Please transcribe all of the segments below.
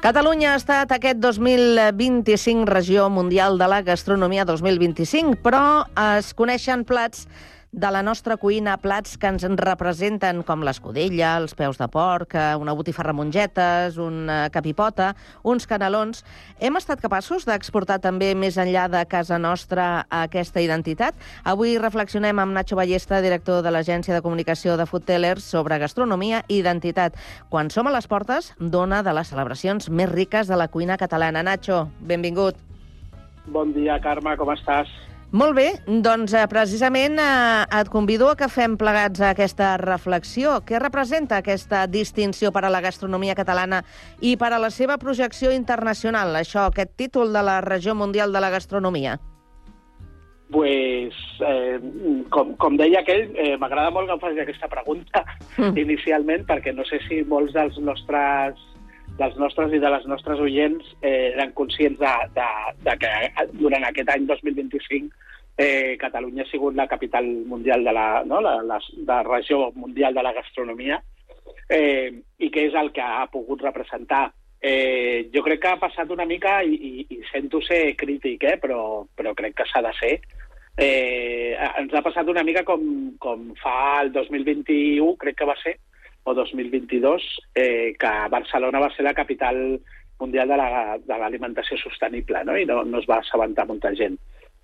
Catalunya ha estat aquest 2025 Regió Mundial de la Gastronomia 2025, però es coneixen plats de la nostra cuina, plats que ens representen com l'escudella, els peus de porc, una botifarra amb mongetes, una capipota, uns canelons. Hem estat capaços d'exportar també més enllà de casa nostra aquesta identitat? Avui reflexionem amb Nacho Ballesta, director de l'Agència de Comunicació de Food Tellers, sobre gastronomia i identitat. Quan som a les portes d'una de les celebracions més riques de la cuina catalana. Nacho, benvingut. Bon dia, Carme, com estàs? Molt bé, doncs precisament et convido a que fem plegats aquesta reflexió. Què representa aquesta distinció per a la gastronomia catalana i per a la seva projecció internacional, això, aquest títol de la Regió Mundial de la Gastronomia? Pues, com deia aquell, m'agrada molt que em facis aquesta pregunta inicialment, perquè no sé si molts dels nostres i de les nostres oients eren conscients de que durant aquest any 2025 Catalunya ha sigut la capital mundial de la regió mundial de la gastronomia i que és el que ha pogut representar. Jo crec que ha passat una mica, i sento ser crític, però crec que s'ha de ser. Ens ha passat una mica com fa el 2021, crec que va ser, o 2022, que Barcelona va ser la capital mundial de l'alimentació sostenible, no? I no es va assabentar molta gent.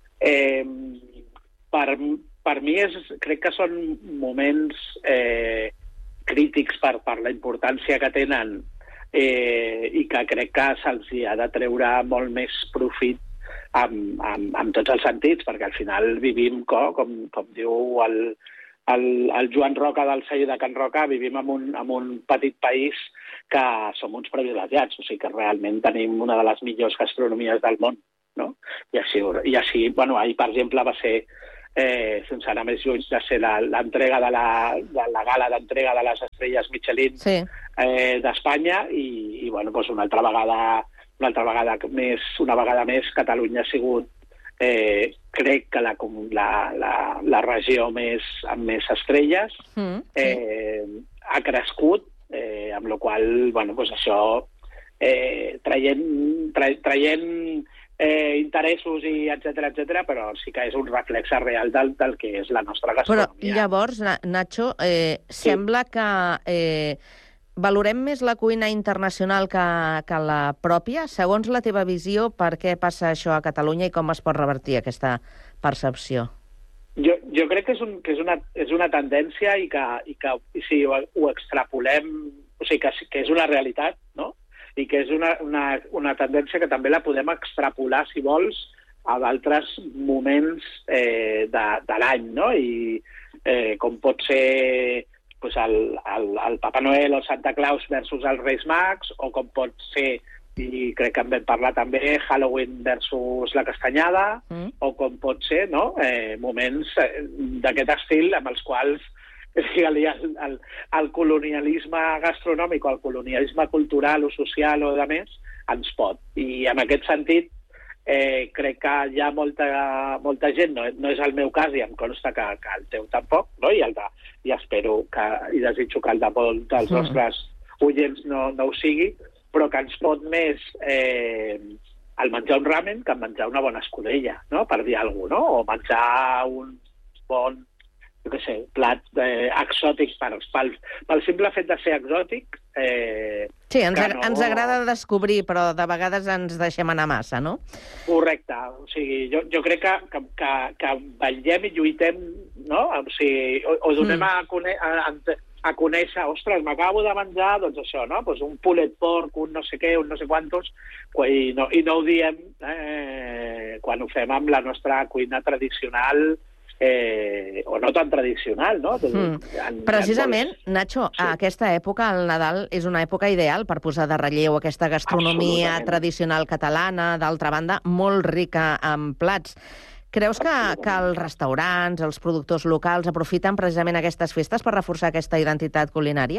Per mi crec que són moments crítics per la importància que tenen i que crec que se'ls ha de treure molt més profit amb tots els sentits, perquè al final vivim, com diu el Joan Roca del celler de Can Roca, vivim en un petit país que som uns privilegiats, o sigui que realment tenim una de les millors gastronomies del món, no? I així, bueno, ahir, per exemple, va ser, sense anar més lluny, de ser l'entrega de la gala d'entrega de les estrelles Michelin d'Espanya i bueno, doncs una vegada més, Catalunya ha sigut crec que la regió amb més estrelles ha crescut, amb la qual bueno, doncs això traient interessos i etcètera, però sí que és un reflex real del que és la nostra gastronomia. Però llavors, Nacho, sembla que valorem més la cuina internacional que la pròpia? Segons la teva visió, per què passa això a Catalunya i com es pot revertir aquesta percepció? Jo crec que és una tendència i que si ho extrapolem, o sigui, que és una realitat, no? I que és una tendència que també la podem extrapolar, si vols, a d'altres moments de l'any, no? I com pot ser pues, el Papa Noel o Santa Claus versus els Reis Mags, o com pot ser, i crec que en vam parlar també, Halloween versus la castanyada, o com pot ser, no? Moments d'aquest estil amb els quals el colonialisme gastronòmic o el colonialisme cultural o social o de més ens pot. I en aquest sentit crec que hi ha molta gent, no és el meu cas i em consta que el teu tampoc, no? I espero i desitjo que el de molts dels nostres oients no ho sigui, però que ens pot més el menjar un ramen que menjar una bona escudella, no? Per dir alguna cosa, no? O menjar un bon plat exòtic pel simple fet de ser exòtic. Sí, ens agrada descobrir, però de vegades ens deixem anar massa, no? Correcte. O sigui, jo crec que vetllem i lluitem, no? O sigui, o donem a conèixer, ostres, m'acabo de menjar, doncs això, no? Pues un pulled pork, un no sé què, un no sé quantos, i no ho diem quan ho fem amb la nostra cuina tradicional, o no tan tradicional, no? Precisament, Nacho, a aquesta època, el Nadal és una època ideal per posar de relleu aquesta gastronomia tradicional catalana, d'altra banda, molt rica en plats. Creus que els restaurants, els productors locals aprofiten precisament aquestes festes per reforçar aquesta identitat culinària?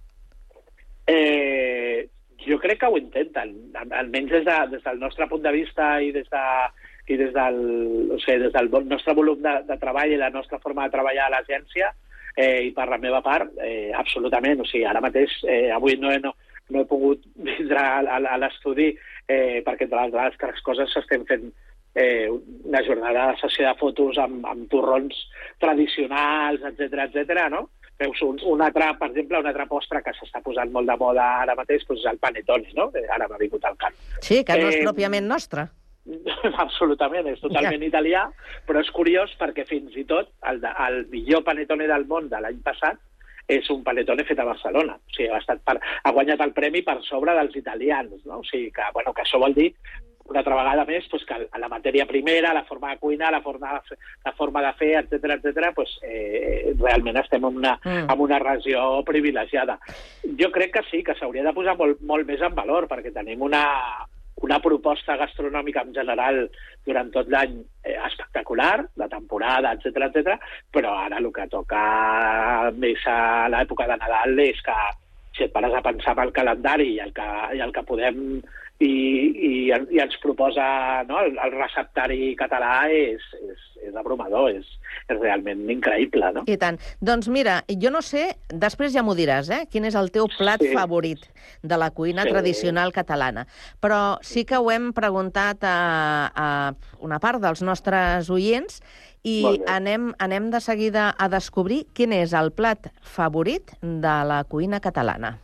Jo crec que ho intenten, almenys des del nostre punt de vista i des del nostre volum de treball i la nostra forma de treballar a l'agència, i per la meva part, absolutament. O sigui, ara mateix, avui no no he pogut vindre a l'estudi perquè, entre les altres coses, estem fent una jornada de sessió de fotos amb torrons tradicionals, etc, no? Veus un altre, per exemple, un altre postre que s'està posant molt de moda ara mateix, doncs el panettone, no? Ara m'ha vingut al cap. Sí, que no és pròpiament nostre. Absolutament, és totalment italià, però és curiós perquè fins i tot el millor panettone del món de l'any passat és un panettone fet a Barcelona. O sigui, ha guanyat el premi per sobre dels italians, no? O sigui, que això vol dir una altra vegada més que la matèria primera, la forma de cuinar, la forma de fer, etc, realment estem en una regió privilegiada. Jo crec que sí, que s'hauria de posar molt més en valor, perquè tenim una proposta gastronòmica en general durant tot l'any espectacular, de temporada, etc, però ara el que toca més a l'època de Nadal és que si et pares a pensar pel calendari i el que podem i ens proposa, no, el receptari català és abrumador, és realment increïble, no? I tant. Doncs mira, jo no sé, després ja m'ho diràs, quin és el teu plat favorit de la cuina tradicional catalana, però sí que ho hem preguntat a una part dels nostres oients i anem de seguida a descobrir quin és el plat favorit de la cuina catalana.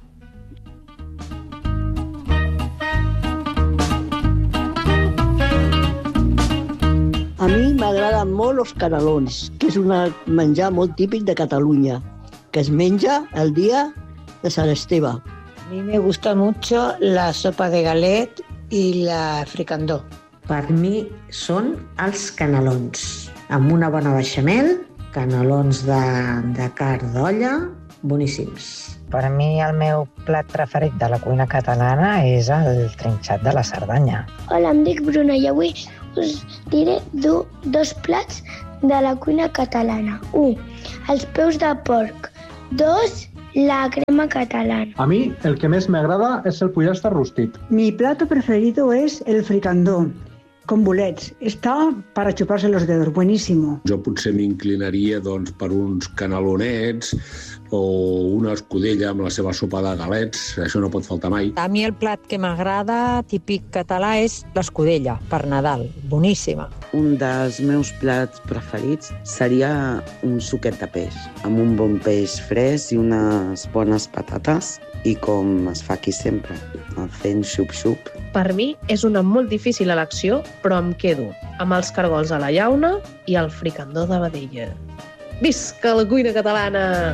A mi m'agraden molt els canelons, que és un menjar molt típic de Catalunya, que es menja el dia de Sant Esteve. A mí me gusta mucho la sopa de galet i la fricandó. Per mi són els canelons, amb una bona beixamel, canelons de carn d'olla, boníssims. Per mi el meu plat preferit de la cuina catalana és el trinxat de la Cerdanya. Hola, em dic Bruna i avui us diré dos plats de la cuina catalana. 1. Els peus de porc. 2. La crema catalana. A mí el que més m'agrada és el pollastre rostit. Mi plato preferido es el fricandó, con bolets. Está para chuparse los dedos, buenísimo. Jo potser m'inclinaria per uns canelonets o una escudella amb la seva sopa de galets, això no pot faltar mai. A mi el plat que m'agrada, típic català, és l'escudella, per Nadal, boníssima. Un dels meus plats preferits seria un suquet de peix, amb un bon peix fresc i unes bones patates, i com es fa aquí sempre, fent xup-xup. Per mi és una molt difícil elecció, però em quedo amb els cargols a la llauna i el fricandó de vedella. Visca la cuina catalana!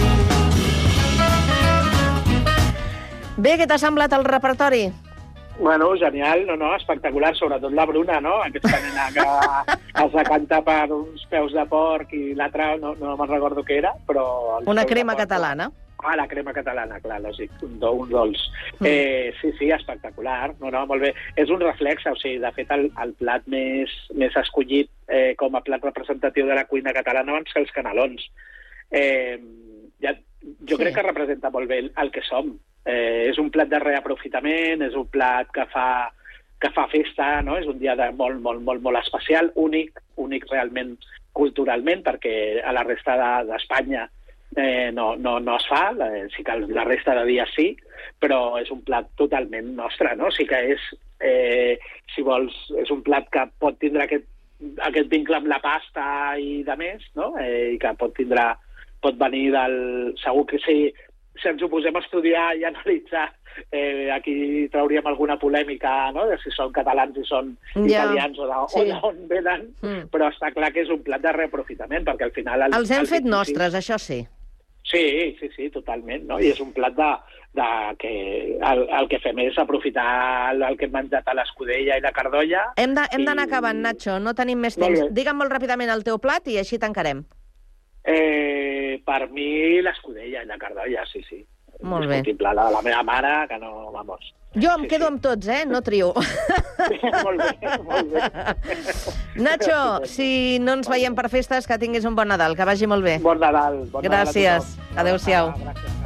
Bé, què t'ha semblat el repertori? Bueno, genial, espectacular, sobretot la Bruna, no? Aquesta nena que es decanta per uns peus de porc i l'altra, no me'n recordo què era, però... Una crema catalana. Ah, la crema catalana, clar, lògic, un dolç. Sí, espectacular, molt bé. És un reflex, o sigui, de fet, el plat més escollit com a plat representatiu de la cuina catalana van ser els canelons. Jo crec que representa molt bé el que som. És un plat de reaprofitament, és un plat que fa festa, no? És un dia molt especial, únic realment culturalment, perquè a la resta d'Espanya no es fa, sí que la resta de dies sí, però és un plat totalment nostre, no? Sí que és, si vols, és un plat que pot tindre aquest vincle amb la pasta i de més, no? I que pot venir segur que si ens ho posem a estudiar i analitzar, aquí trauríem alguna polèmica, no?, de si són catalans i són italians o d'on venen, però està clar que és un plat de reaprofitament, perquè al final... Els hem fet nostres, això sí. Sí, totalment, no? I és un plat que el que fem és aprofitar el que hem menjat a l'escudella i la cardolla. Hem d'anar acabant, Nacho, no tenim més temps. Digue'm molt ràpidament el teu plat i així tancarem. Per mi l'escudella i la cardolla, sí. Molt bé. La meva mare, que no... Vamos. Jo em quedo amb tots, no trio. Molt bé. Nacho, si no ens veiem per festes, que tinguis un bon Nadal, que vagi molt bé. Bon Nadal. Gràcies. Adéu-siau. Gràcies.